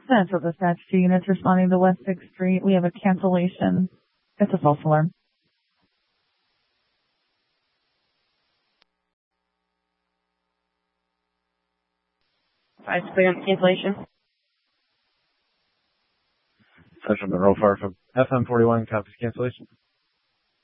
Central Dispatch 2 units responding to West 6th Street. We have a cancellation. It's a false alarm. 5 clear on cancellation. Central Monroe Fire from FM 41 copies cancellation.